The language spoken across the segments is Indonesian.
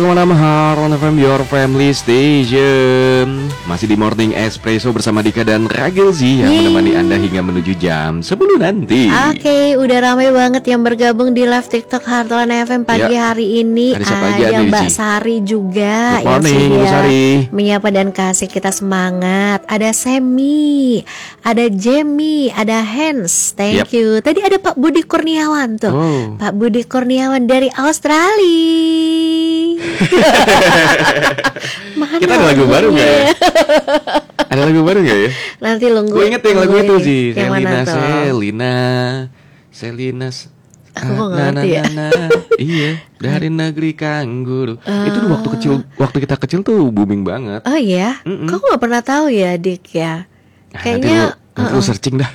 Malam Haron FM, your family station. Masih di Morning Espresso bersama Dika dan Ragil Z yang menemani Anda hingga menuju jam 10 nanti. Oke, udah ramai banget yang bergabung di live TikTok Heartland FM pagi hari ini. Ada Mbak Sari juga. Good morning, Mbak Sari. Menyapa dan kasih kita semangat. Ada Semi, ada Jamie, ada Hans. Thank you. Tadi ada Pak Budi Kurniawan tuh. Pak Budi Kurniawan dari Australia. Kita ada lagu baru nggak ya? Ada lagu baru nggak ya? Nanti nunggu. Gue inget yang lagu itu sih. Selina. Aku nggak ngerti ya. Iya, dari negeri kanguru. Itu waktu kita kecil tuh booming banget. Oh iya? Kok nggak pernah tahu ya, Dik ya? Kayaknya nanti lu searching dah.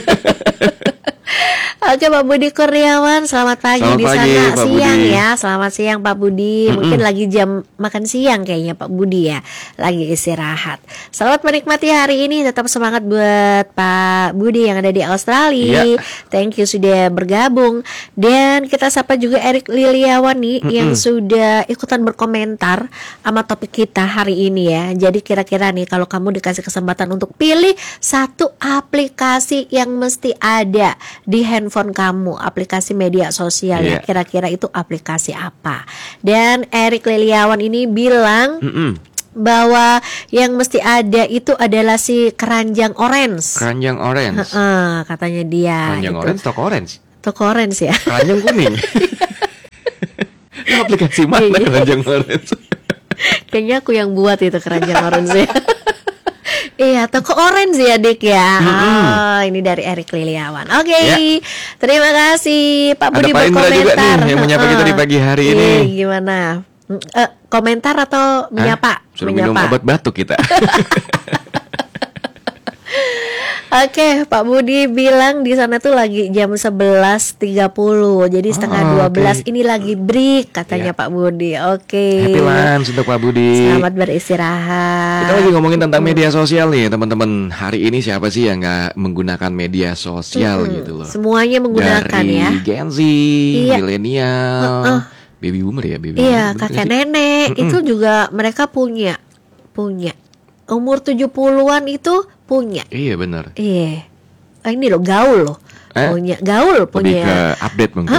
Oke, Pak Budi Kurniawan, selamat pagi di sana. Pak Siang Budi. Ya, selamat siang Pak Budi. Mungkin lagi jam makan siang kayaknya Pak Budi ya, lagi istirahat. Selamat menikmati hari ini, tetap semangat buat Pak Budi yang ada di Australia. Thank you sudah bergabung. Dan kita sapa juga Erik Liliawan nih yang sudah ikutan berkomentar sama topik kita hari ini ya. Jadi kira-kira nih kalau kamu dikasih kesempatan untuk pilih satu aplikasi yang mesti ada di handphone kamu, aplikasi media sosial ya, kira-kira itu aplikasi apa? Dan Erik Liliawan ini bilang bahwa yang mesti ada itu adalah si keranjang orange. Keranjang orange. Katanya dia. Keranjang gitu. orange, toko orange. Toko orange ya. Keranjang kuning. Aplikasi mana keranjang orange? Kayaknya aku yang buat itu keranjang orange ya. Iya, toko orange ya Dik ya. Ini dari Erik Liliawan. Oke. Terima kasih Pak Budi berkomentar. Ada Pak Indra juga nih yang menyapa kita di pagi hari ini. Gimana? Komentar atau menyapa? Suruh minum obat batuk kita. Oke, Pak Budi bilang di sana tuh lagi jam 11.30. Jadi setengah 12 ini lagi break katanya Pak Budi. Happy lunch untuk Pak Budi. Selamat beristirahat. Kita lagi ngomongin tentang media sosial nih, teman-teman. Hari ini siapa sih yang nggak menggunakan media sosial gitu loh? Semuanya menggunakan dari ya. Gen Z, milenial, baby boomer ya, baby boomer. Boomer Kakek nenek itu juga mereka punya. Umur 70-an itu punya. Iya benar. Iya. Ini loh gaul loh. Gaul punya. Lebih ke update mungkin.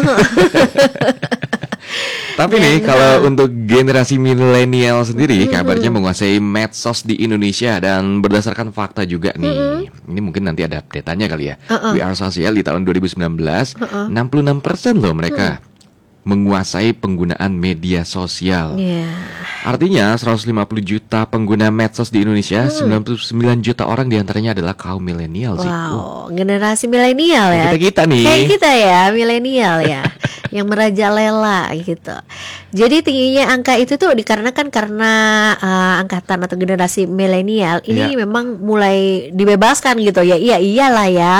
Tapi nih kalau untuk generasi milenial sendiri kabarnya menguasai medsos di Indonesia dan berdasarkan fakta juga nih. Ini mungkin nanti ada update-nya kali ya. We Are Social di tahun 2019 66% loh mereka menguasai penggunaan media sosial. Artinya 150 juta pengguna medsos di Indonesia, 99 juta orang diantaranya adalah kaum milenial sih. Wow, generasi milenial ya. Kita nih. Kayak kita ya, milenial ya. Yang merajalela gitu. Jadi tingginya angka itu tuh dikarenakan karena angkatan atau generasi milenial ini memang mulai dibebaskan gitu ya. Iyalah ya.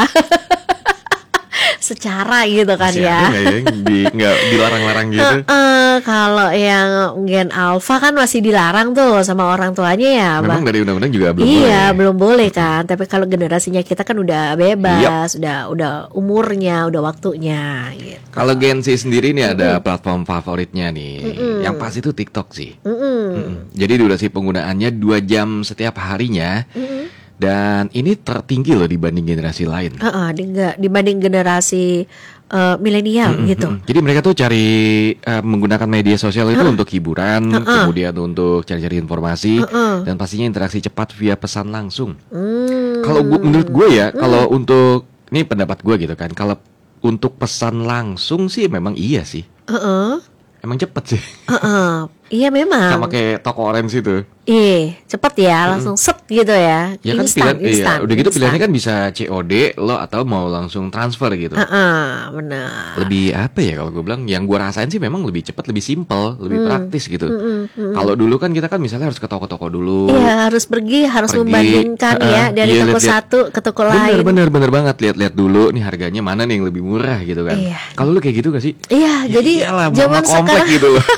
Secara gitu kan ya. Nggak dilarang-larang gitu. Kalau yang gen alpha kan masih dilarang tuh sama orang tuanya ya. Memang dari undang-undang juga belum boleh. Iya, belum boleh kan. Tapi kalau generasinya kita kan udah bebas, udah umurnya, udah waktunya gitu. Kalau Gen Z sendiri nih ada platform favoritnya nih. Yang pasti itu TikTok sih. Jadi durasi penggunaannya 2 jam setiap harinya. Dan ini tertinggi loh dibanding generasi lain. Dibanding generasi milenial gitu. Jadi mereka tuh cari menggunakan media sosial itu untuk hiburan, kemudian untuk cari-cari informasi, dan pastinya interaksi cepat via pesan langsung. Kalau menurut gue ya, kalau untuk ini pendapat gue gitu kan, kalau untuk pesan langsung sih memang iya sih. Emang cepet sih. Iya memang. Sama kayak toko orange itu. Iya, cepet ya, langsung set gitu ya. Ya kan instan. Udah gitu pilihannya kan bisa COD lo atau mau langsung transfer gitu. Benar. Lebih apa ya kalau gue bilang, yang gue rasain sih memang lebih cepat, lebih simple, lebih praktis gitu. Kalau dulu kan kita kan misalnya harus ke toko-toko dulu. Iya, harus harus membandingkan ya dari toko satu ke toko lain. Bener banget, lihat-lihat dulu nih harganya mana nih yang lebih murah gitu kan. Kalau lu kayak gitu gak sih? Iya, jadi zaman sekarang gitu loh.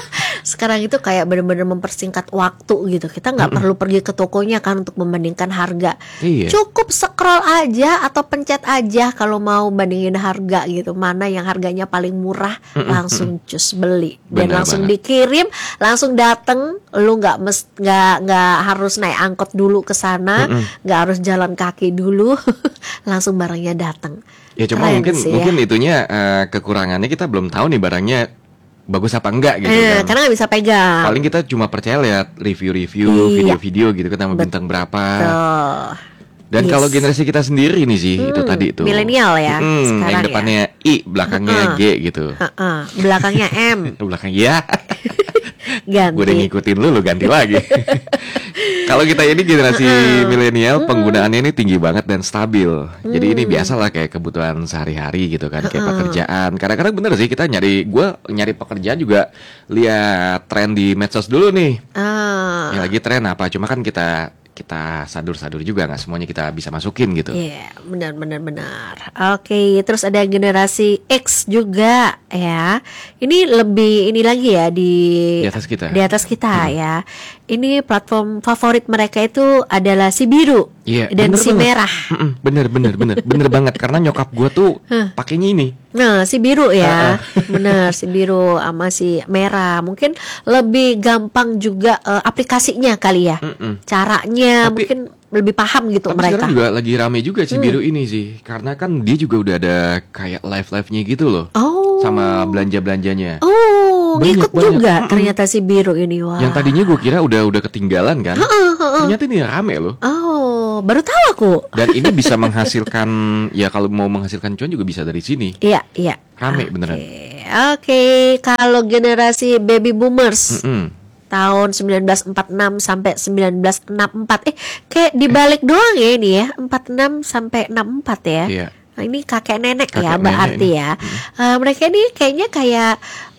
Sekarang itu kayak benar-benar mempersingkat waktu gitu. Kita nggak perlu pergi ke tokonya kan untuk membandingkan harga. Iya. Cukup scroll aja atau pencet aja kalau mau bandingin harga gitu. Mana yang harganya paling murah, langsung cus beli dan Benar langsung banget. dikirim, langsung dateng. Lu nggak harus naik angkot dulu ke sana, nggak harus jalan kaki dulu, langsung barangnya datang. Ya cuma Keren mungkin sih ya. mungkin itunya kekurangannya kita belum tahu nih barangnya bagus apa enggak gitu kan. Karena nggak bisa pegang. Paling kita cuma percaya lihat review-review, Iya. video-video gitu kan sama bintang berapa. Tuh. Dan Yes. kalau generasi kita sendiri nih sih itu tadi tuh. Milenial ya, sekarang yang depannya I, belakangnya G gitu. Belakangnya M. Belakang ya. Ganti. Gue udah ngikutin lu ganti lagi. Kalau kita ini generasi milenial, penggunaannya ini tinggi banget dan stabil. Jadi ini biasalah kayak kebutuhan sehari-hari gitu kan, kayak pekerjaan. Kadang-kadang bener sih kita gue nyari pekerjaan juga lihat tren di medsos dulu nih. Yang lagi tren apa? Cuma kan kita sadur-sadur juga, nggak semuanya kita bisa masukin gitu. Iya, benar. Oke, terus ada generasi X juga ya. Ini lebih ini lagi ya di atas kita. Di atas kita ya. Ini platform favorit mereka itu adalah si biru Iya, dan bener si banget. merah. Bener banget karena nyokap gue tuh pakainya ini. Nah, si biru ya, benar si biru sama si merah. Mungkin lebih gampang juga aplikasinya kali ya, caranya Tapi- mungkin lebih paham gitu Tapi mereka. sekarang juga lagi rame juga si biru ini sih, karena kan dia juga udah ada kayak live-nya gitu loh, Oh, sama belanja-belanjanya. oh, Banyak, ngikut banyak. juga ternyata si biru ini wah. Yang tadinya gue kira udah ketinggalan kan, ternyata ini rame loh. Oh, baru tahu aku. Dan ini bisa menghasilkan, ya kalau mau menghasilkan cuan juga bisa dari sini. Iya. Rame beneran. Oke, kalau generasi baby boomers. Mm-mm. Tahun 1946 sampai 1964. Kayak dibalik doang ya ini ya. 46 sampai 64 ya. Iya. Nah, ini kakek nenek Kakek ya nenek berarti ini. ya. Mereka ini kayaknya kayak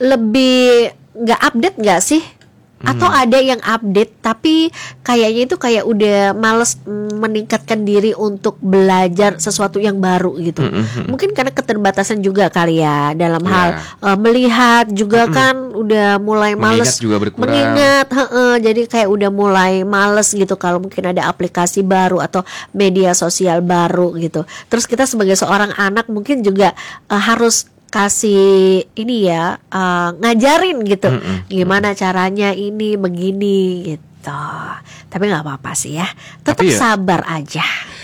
lebih nggak update nggak sih? Atau ada yang update tapi kayaknya itu kayak udah males meningkatkan diri untuk belajar sesuatu yang baru gitu. Mungkin karena keterbatasan juga kali ya dalam Ya. hal melihat juga kan udah mulai Mengingat males juga berkurang. mengingat, jadi kayak udah mulai males gitu kalau mungkin ada aplikasi baru atau media sosial baru gitu. Terus kita sebagai seorang anak mungkin juga harus kasih ini ya, ngajarin gitu gimana caranya ini begini gitu. Tapi nggak apa-apa sih ya, tetap Tapi ya- sabar aja.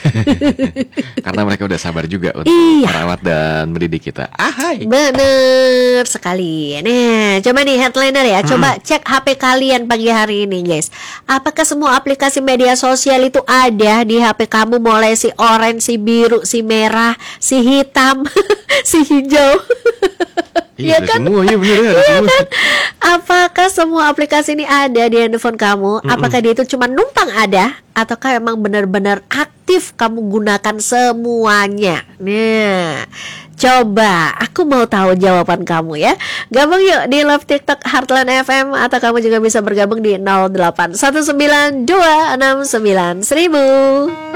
Karena mereka udah sabar juga untuk Iya. merawat dan mendidik kita. Ahai. Bener sekali. Nah, coba nih headliner ya. Coba cek HP kalian pagi hari ini, guys. Apakah semua aplikasi media sosial itu ada di HP kamu, mulai si orange, si biru, si merah, si hitam, si hijau? Iya, Iya ada kan? semua, iya bener ya, ada semua. Apakah semua aplikasi ini ada di handphone kamu? Apakah dia itu cuma numpang ada? Ataukah emang benar-benar aktif kamu gunakan semuanya? Nah, coba aku mau tahu jawaban kamu ya. Gabung yuk di Love TikTok Heartland FM. Atau kamu juga bisa bergabung di 081929691000.